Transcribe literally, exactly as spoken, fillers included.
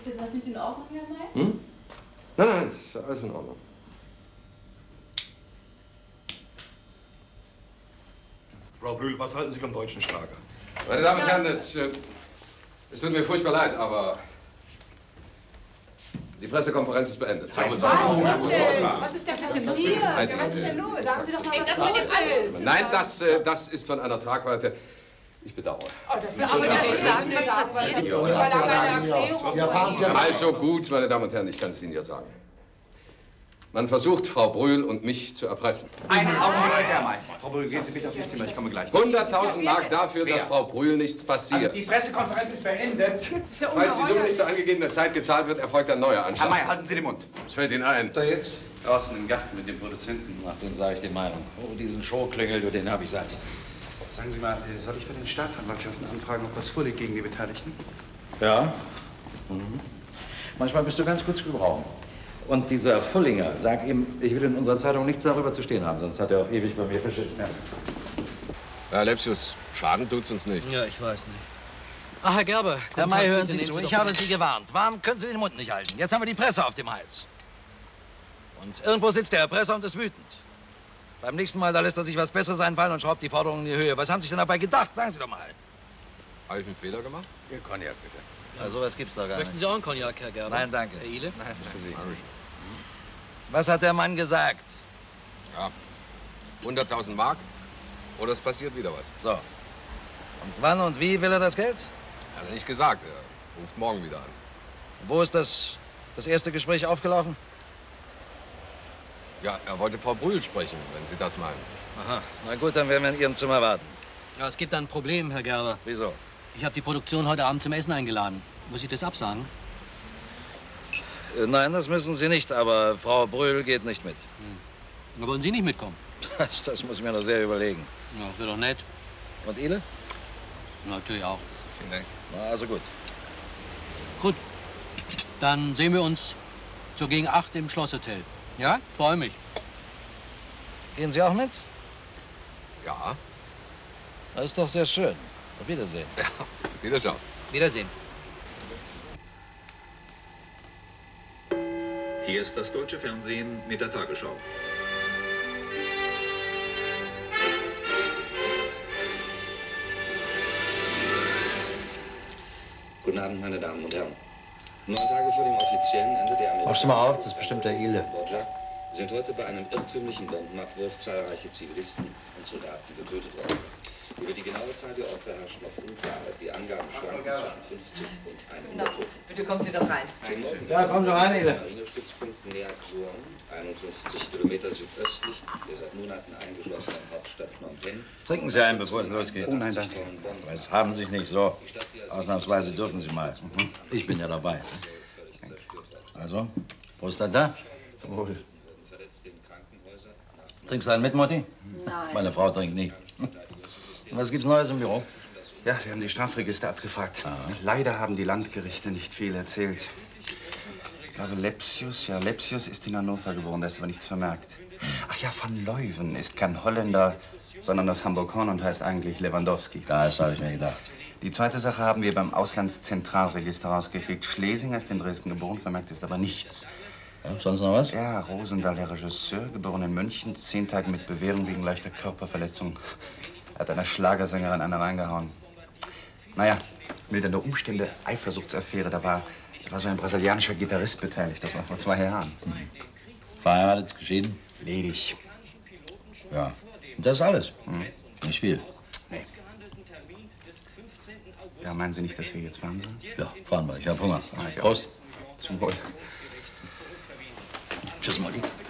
Ist etwas nicht in Ordnung, Herr May? Hm? Nein, nein, es ist alles in Ordnung. Frau Brühl, was halten Sie vom deutschen Schlager? Meine Damen und Herren, es, äh, es tut mir furchtbar leid, aber die Pressekonferenz ist beendet. Was ist denn? Was ist denn los hier? Was ist denn los? Sagen Sie doch mal, was los ist. Nein, das, äh, das ist von einer Tragweite. Ich bedauere. Oh, das ist aber nicht sagen, was passiert. Also gut, meine Damen und Herren, ich kann es Ihnen ja sagen. Man versucht, Frau Brühl und mich zu erpressen. Einen Augenblick, Herr May. Frau Brühl, gehen Sie bitte auf Ihr Zimmer, ich komme gleich. hunderttausend Mark dafür, dass Frau Brühl nichts passiert. Also die Pressekonferenz ist beendet. Falls die Summe nicht zur angegebenen Zeit gezahlt wird, erfolgt ein neuer Anschlag. Herr May, halten Sie den Mund. Was fällt Ihnen ein? Da jetzt? Draußen im Garten mit dem Produzenten. Nach dem sage ich die Meinung. Oh, diesen Showklingel, du, den habe ich satt. Sagen Sie mal, soll ich bei den Staatsanwaltschaften anfragen, ob was vorliegt gegen die Beteiligten? Ja. Mhm. Manchmal bist du ganz gut zu gebrauchen. Und dieser Fullinger, sag ihm, ich will in unserer Zeitung nichts darüber zu stehen haben, sonst hat er auf ewig bei mir verschissen. Ja. Herr Lepsius, Schaden tut's uns nicht. Ja, ich weiß nicht. Ach, Herr Gerber. Herr May, hören Sie nehmen zu. Sie Ich doch habe mal. Sie gewarnt. Warum können Sie den Mund nicht halten? Jetzt haben wir die Presse auf dem Hals. Und irgendwo sitzt der Erpresser und ist wütend. Beim nächsten Mal, da lässt er sich was Besseres einfallen und schraubt die Forderungen in die Höhe. Was haben Sie sich denn dabei gedacht? Sagen Sie doch mal. Habe ich einen Fehler gemacht? Ihr Cognac, bitte. Ja, sowas gibt's doch gar Möchten nicht. Sie auch einen Cognac, Herr Gerber? Nein, danke. Herr Ile? Nein, für Sie. Was hat der Mann gesagt? Ja. hunderttausend Mark oder es passiert wieder was. So. Und wann und wie will er das Geld? Hat er nicht gesagt. Er ruft morgen wieder an. Wo ist das, das erste Gespräch aufgelaufen? Ja, er wollte Frau Brühl sprechen, wenn Sie das meinen. Aha. Na gut, dann werden wir in Ihrem Zimmer warten. Ja, es gibt ein Problem, Herr Gerber. Wieso? Ich habe die Produktion heute Abend zum Essen eingeladen. Muss ich das absagen? Äh, nein, das müssen Sie nicht, aber Frau Brühl geht nicht mit. Hm. Na, wollen Sie nicht mitkommen? Das, das muss ich mir noch sehr überlegen. Ja, das wäre doch nett. Und Ile? Na, natürlich auch. Vielen Dank. Na, also gut. Gut. Dann sehen wir uns so gegen acht im Schlosshotel. Ja? Freue mich. Gehen Sie auch mit? Ja. Das ist doch sehr schön. Auf Wiedersehen. Ja, Wiedersehen. Wiedersehen. Hier ist das deutsche Fernsehen mit der Tagesschau. Guten Abend, meine Damen und Herren. Neun Tage vor dem offiziellen Ende der Amerikaner... Mach schon mal auf, das ist bestimmt der Ile. Kambodscha sind heute bei einem irrtümlichen Bombenabwurf zahlreiche Zivilisten und Soldaten getötet worden. Über die genaue Zahl der Opfer herrscht noch Unklarheit. Die Angaben schwanken zwischen fünfzig und hundert Toten. Bitte kommen Sie doch rein. Ja, kommen Sie rein, Ile. Marinestützpunkt näher Quorn, einundfünfzig Kilometer südöstlich der seit Monaten eingeschlossenen Hauptstadt Phnom Penh. Trinken Sie einen, bevor es losgeht. Oh nein, danke. Das haben Sie sich nicht so. Ausnahmsweise dürfen Sie mal. Mhm. Ich bin ja dabei. Also, Prost da. Zum Wohl. Trinkst du einen mit, Mutti? Nein. Meine Frau trinkt nie. Was gibt's Neues im Büro? Ja, wir haben die Strafregister abgefragt. Leider haben die Landgerichte nicht viel erzählt. Ich glaube, Lepsius, ja, Lepsius ist in Hannover geboren, da ist aber nichts vermerkt. Ach ja, van Leuven ist kein Holländer, sondern aus Hamburg-Horn und heißt eigentlich Lewandowski. Das habe ich mir gedacht. Die zweite Sache haben wir beim Auslandszentralregister rausgekriegt. Schlesinger ist in Dresden geboren, vermerkt ist aber nichts. Ja, sonst noch was? Ja, Rosendahl, der Regisseur, geboren in München, zehn Tage mit Bewährung wegen leichter Körperverletzung. Hat einer Schlagersängerin eine reingehauen. Naja, mildernde Umstände, Eifersuchtsaffäre, da war, da war so ein brasilianischer Gitarrist beteiligt, das war vor zwei Jahren. Hm. Verheiratet, geschieden? Ledig. Ja. Und das ist alles? Hm. Nicht viel. Nee. Ja, meinen Sie nicht, dass wir jetzt fahren sollen? Ja, fahren wir. Ich habe Hunger. Ah, ich Prost. Zum Wohl. Tschüss, Molly.